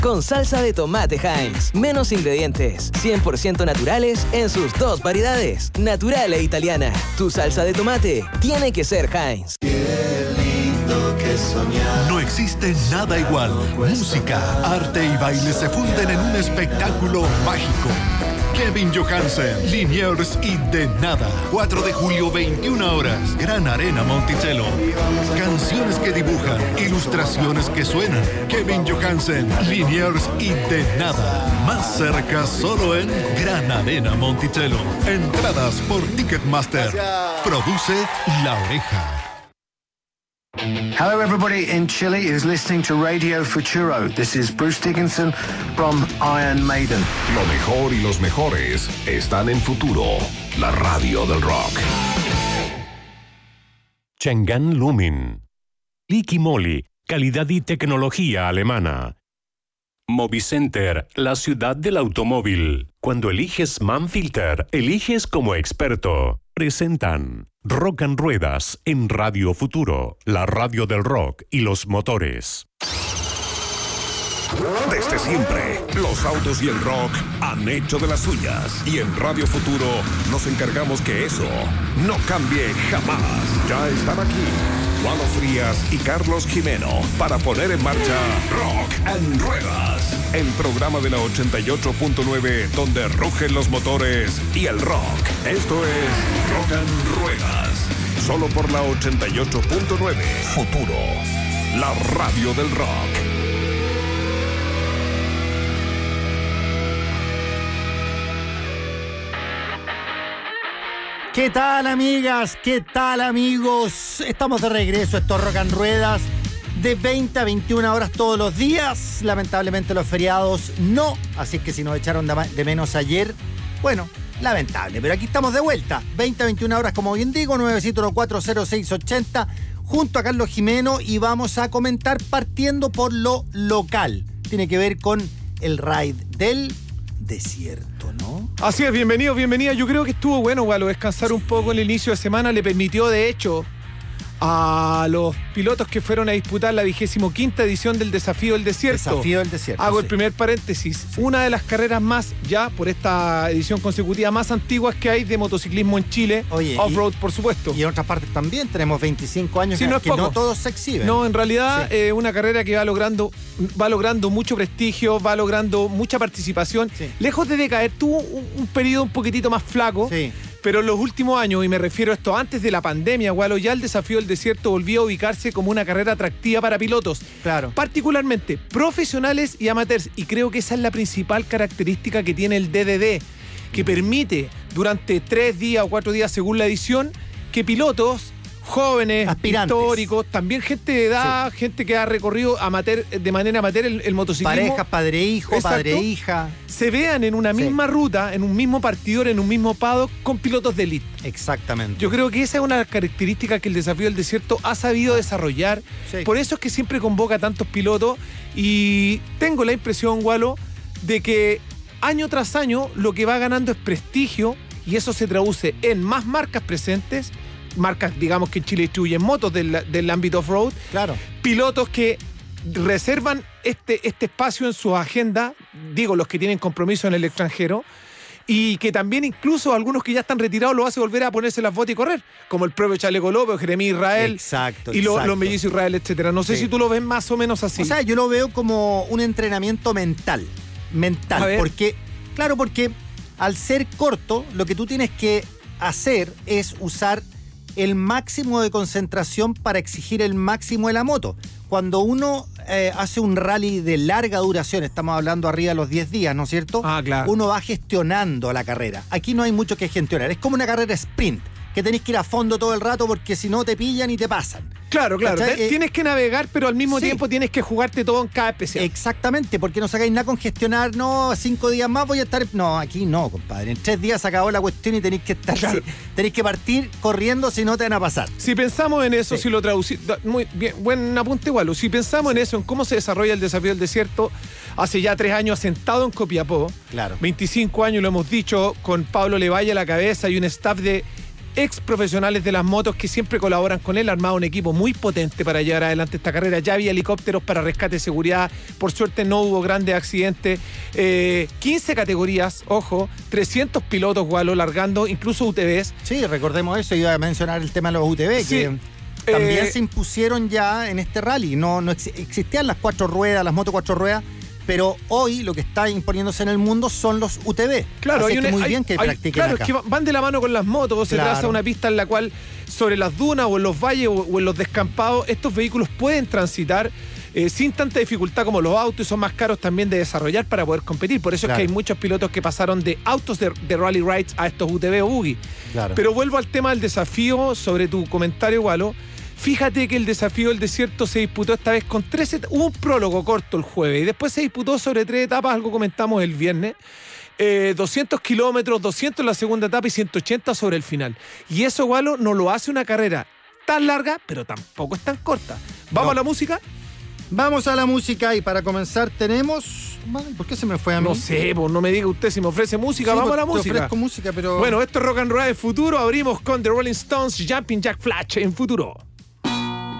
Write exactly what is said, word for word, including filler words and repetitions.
con salsa de tomate Heinz. Menos ingredientes, cien por ciento naturales en sus dos variedades, natural e italiana. Tu salsa de tomate tiene que ser Heinz. No existe nada igual. Música, arte y baile se funden en un espectáculo mágico. Kevin Johansen, Liniers y De Nada. cuatro de julio, veintiuna horas. Gran Arena Monticello. Canciones que dibujan, ilustraciones que suenan. Kevin Johansen, Liniers y De Nada. Más cerca solo en Gran Arena Monticello. Entradas por Ticketmaster. Produce La Oreja. Hello everybody in Chile is listening to Radio Futuro. This is Bruce Dickinson from Iron Maiden. Lo mejor y los mejores están en Futuro, la radio del rock. Chang'an Lumin. Liqui Moly, calidad y tecnología alemana. Movicenter, la ciudad del automóvil. Cuando eliges Manfilter, eliges como experto. Presentan Rock and Ruedas en Radio Futuro, la radio del rock y los motores. Desde siempre, los autos y el rock han hecho de las suyas. Y en Radio Futuro nos encargamos que eso no cambie jamás. Ya están aquí Juano Frías y Carlos Jimeno para poner en marcha Rock and Ruedas, el programa de la ochenta y ocho punto nueve donde rugen los motores y el rock. Esto es Rock and Ruedas, solo por la ochenta y ocho punto nueve. Futuro, la radio del rock. ¿Qué tal, amigas? ¿Qué tal, amigos? Estamos de regreso, esto es Rock and Ruedas, de veinte a veintiuna horas todos los días. Lamentablemente los feriados no, así que si nos echaron de menos ayer, bueno, lamentable. Pero aquí estamos de vuelta, veinte a veintiuna horas, como bien digo, nueve siete uno cuatro cero seis ochenta, junto a Carlos Jimeno, y vamos a comentar partiendo por lo local. Tiene que ver con el raid del desierto, ¿no? Así es, bienvenido, bienvenida. Yo creo que estuvo bueno, Gualo, descansar un poco el inicio de semana. Le permitió, de hecho, a los pilotos que fueron a disputar la vigésimo quinta edición del Desafío del Desierto. Desafío del Desierto. Hago sí. el primer paréntesis. Sí. Una de las carreras más, ya por esta edición consecutiva, más antiguas que hay de motociclismo en Chile. Oye, off-road, por supuesto. Y en otras partes también tenemos veinticinco años, sí, que, no, es que poco. no todos se exhiben. No, en realidad sí. eh, una carrera que va logrando, va logrando mucho prestigio, va logrando mucha participación. Sí. Lejos de decaer, tuvo un, un periodo un poquitito más flaco. Sí. Pero en los últimos años, y me refiero a esto antes de la pandemia, Gualo, ya el Desafío del Desierto volvió a ubicarse como una carrera atractiva para pilotos. Claro. Particularmente profesionales y amateurs. Y creo que esa es la principal característica que tiene el D D D, que permite durante tres días o cuatro días, según la edición, que pilotos jóvenes, aspirantes, históricos, también gente de edad, sí. gente que ha recorrido amateur, de manera amateur el, el motociclismo. Parejas, padre-hijo, padre-hija. Se vean en una misma sí. ruta, en un mismo partidor, en un mismo paddock, con pilotos de elite. Exactamente. Yo creo que esa es una característica que el Desafío del Desierto ha sabido desarrollar. Sí. Por eso es que siempre convoca a tantos pilotos. Y tengo la impresión, Gualo, de que año tras año lo que va ganando es prestigio, y eso se traduce en más marcas presentes, marcas, digamos, que en Chile distribuyen motos del, del ámbito off-road. Claro. Pilotos que reservan este, este espacio en su agenda, digo, los que tienen compromiso en el extranjero, y que también incluso algunos que ya están retirados lo hace volver a ponerse las botas y correr, como el propio Chaleco López, Jeremí Israel, exacto, y lo, exacto. los mellizos Israel, etcétera. No sé sí. si tú lo ves más o menos así. O sea, yo lo veo como un entrenamiento mental, mental, porque, claro, porque al ser corto, lo que tú tienes que hacer es usar el máximo de concentración para exigir el máximo de la moto. Cuando uno eh, hace un rally de larga duración, estamos hablando arriba de los diez días, ¿no es cierto? Ah, claro. Uno va gestionando la carrera. Aquí no hay mucho que gestionar. Es como una carrera sprint, que tenés que ir a fondo todo el rato porque si no te pillan y te pasan. Claro, claro. Eh, tienes que navegar, pero al mismo sí. tiempo tienes que jugarte todo en cada especial. Exactamente, porque no sacáis nada con gestionar, no, cinco días más voy a estar... No, aquí no, compadre. En tres días se acabó la cuestión y tenéis que estar... Claro. Sí, tenéis que partir corriendo, si no te van a pasar. Si pensamos en eso, sí. si lo traducimos... Muy bien, buen apunte, igual. Si pensamos sí. en eso, en cómo se desarrolla el Desafío del Desierto, hace ya tres años sentado en Copiapó. Claro. veinticinco años, lo hemos dicho, con Pablo Levalle a la cabeza y un staff de ex profesionales de las motos que siempre colaboran con él, armado un equipo muy potente para llevar adelante esta carrera. Ya había helicópteros para rescate de seguridad, por suerte no hubo grandes accidentes, eh, quince categorías, ojo, trescientos pilotos, Gualo, largando, incluso U T Vs. Sí, recordemos eso, iba a mencionar el tema de los U T V, Sí. que también Eh, se impusieron ya en este rally. No, no ex- existían las cuatro ruedas, las motos cuatro ruedas, pero hoy lo que está imponiéndose en el mundo son los U T V. Claro, Así hay que una, muy hay- bien que hay- practiquen claro, acá. es que van de la mano con las motos. Se Claro. traza una pista en la cual, sobre las dunas o en los valles o, o en los descampados, estos vehículos pueden transitar eh, sin tanta dificultad como los autos, y son más caros también de desarrollar para poder competir. Por eso Claro. es que hay muchos pilotos que pasaron de autos de, de rally rides a estos U T V o buggy. Claro. Pero vuelvo al tema del desafío, sobre tu comentario, Gualo. Fíjate que el desafío del desierto se disputó esta vez con tres etapas. Hubo un prólogo corto el jueves y después se disputó sobre tres etapas, algo comentamos el viernes. Eh, doscientos kilómetros, doscientos en la segunda etapa y ciento ochenta sobre el final. Y eso, Gualo, no lo hace una carrera tan larga, pero tampoco es tan corta. ¿Vamos No. a la música? Vamos a la música y para comenzar tenemos... Ay, ¿por qué se me fue a mí? No sé, pues no me diga usted si me ofrece música. Sí, Vamos a la te música. ofrezco música, pero... Bueno, esto es Rock and Roll de Futuro. Abrimos con The Rolling Stones, Jumping Jack Flash en Futuro.